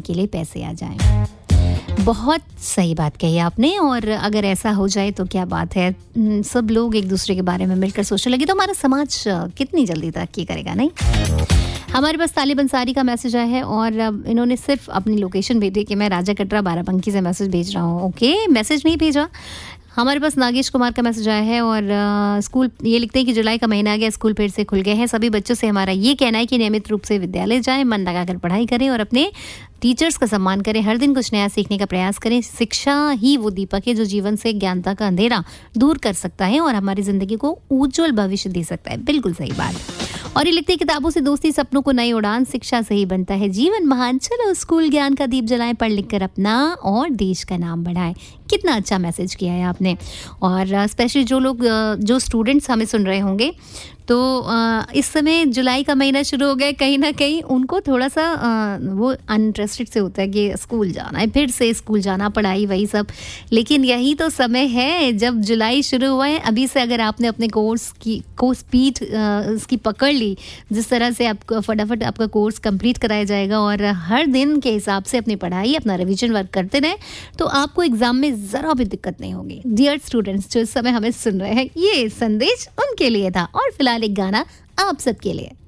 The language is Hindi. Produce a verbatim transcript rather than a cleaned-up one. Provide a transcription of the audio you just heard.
के लिए पैसे आ जाएं। बहुत सही बात कही आपने। और अगर ऐसा हो जाए तो क्या बात है, सब लोग एक दूसरे के बारे में मिलकर सोचने लगे तो हमारा समाज कितनी जल्दी तरक्की करेगा, नहीं? हमारे पास तालिब अंसारी का मैसेज आया है और इन्होंने सिर्फ अपनी लोकेशन भेजी कि मैं राजा कटरा बाराबंकी से मैसेज भेज रहा हूँ। ओके, मैसेज नहीं भेजा। हमारे पास नागेश कुमार का मैसेज आया है और आ, स्कूल ये लिखते हैं कि जुलाई का महीना आ गया, स्कूल फिर से खुल गए हैं। सभी बच्चों से हमारा ये कहना है कि नियमित रूप से विद्यालय जाएं, मन लगाकर पढ़ाई करें और अपने टीचर्स का सम्मान करें। हर दिन कुछ नया सीखने का प्रयास करें। शिक्षा ही वो दीपक है जो जीवन से ज्ञानता का अंधेरा दूर कर सकता है और हमारी जिंदगी को उज्जवल भविष्य दे सकता है। बिल्कुल सही बात। और ये लिखते हैं किताबों से दोस्ती, सपनों को नई उड़ान, शिक्षा से ही बनता है जीवन महान। चलो स्कूल ज्ञान का दीप जलाएं, पढ़ लिख कर अपना और देश का नाम बढ़ाएं। कितना अच्छा मैसेज किया है आपने। और स्पेशली जो लोग जो स्टूडेंट्स हमें सुन रहे होंगे तो इस समय जुलाई का महीना शुरू हो गया, कहीं ना कहीं उनको थोड़ा सा वो अनइंटरेस्टेड से होता है कि स्कूल जाना है, फिर से स्कूल जाना, पढ़ाई, वही सब। लेकिन यही तो समय है जब जुलाई शुरू हुआ है। अभी से अगर आपने अपने कोर्स की को स्पीड उसकी पकड़ ली, जिस तरह से आपको फटाफट आपका कोर्स कंप्लीट कराया जाएगा और हर दिन के हिसाब से अपनी पढ़ाई, अपना रिविजन वर्क करते रहें तो आपको एग्जाम में ज़रा भी दिक्कत नहीं होगी। डियर स्टूडेंट्स जो इस समय हमें सुन रहे हैं, ये संदेश उनके लिए था। और फिलहाल एक गाना आप सबके लिए।